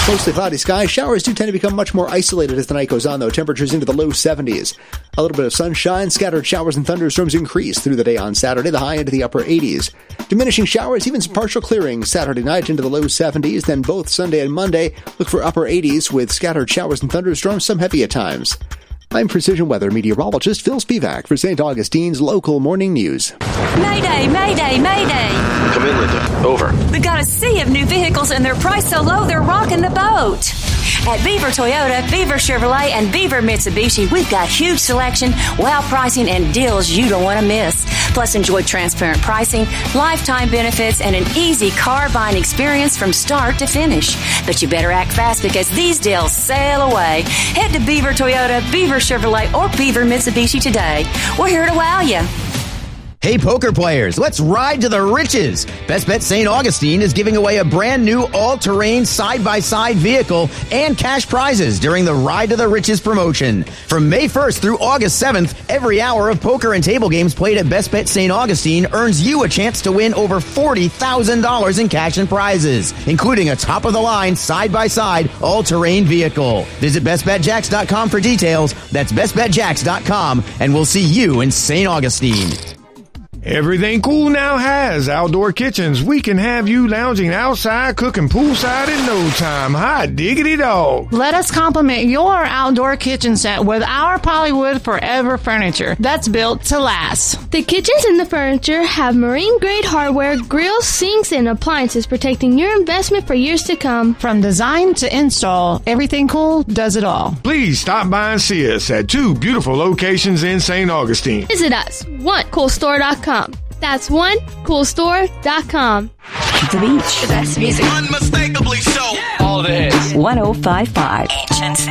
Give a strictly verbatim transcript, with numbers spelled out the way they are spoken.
Mostly cloudy skies. Showers do tend to become much more isolated as the night goes on, though. Temperatures into the low seventies. A little bit of sunshine. Scattered showers and thunderstorms increase through the day on Saturday. The high into the upper eighties. Diminishing showers, even some partial clearing Saturday night into the low seventies. Then both Sunday and Monday look for upper eighties with scattered showers and thunderstorms, some heavy at times. I'm Precision Weather Meteorologist Phil Spivak for Saint Augustine's Local Morning News. Mayday, mayday, mayday. Come in, Linda. Over. We got a sea of new vehicles and they're priced so low they're rocking the boat. At Beaver Toyota, Beaver Chevrolet, and Beaver Mitsubishi, we've got huge selection, wow pricing, and deals you don't want to miss. Plus, enjoy transparent pricing, lifetime benefits, and an easy car buying experience from start to finish. But you better act fast because these deals sail away. Head to Beaver Toyota, Beaver Chevrolet, or Beaver Mitsubishi today. We're here to wow you. Hey, poker players, let's ride to the riches. Best Bet Saint Augustine is giving away a brand new all-terrain side-by-side vehicle and cash prizes during the Ride to the Riches promotion. From May first through August seventh, every hour of poker and table games played at Best Bet Saint Augustine earns you a chance to win over forty thousand dollars in cash and prizes, including a top-of-the-line side-by-side all-terrain vehicle. Visit best bet jacks dot com for details. That's best bet jacks dot com, and we'll see you in Saint Augustine. Everything Cool now has outdoor kitchens. We can have you lounging outside, cooking poolside in no time. Hot diggity dog. Let us complement your outdoor kitchen set with our Polywood Forever furniture that's built to last. The kitchens and the furniture have marine-grade hardware, grills, sinks, and appliances protecting your investment for years to come. From design to install, Everything Cool does it all. Please stop by and see us at two beautiful locations in Saint Augustine. Visit us, one cool store dot com. That's one cool store dot com. The beach. The best music. Unmistakably so. Yeah. All the hits. one oh five point five. Ancient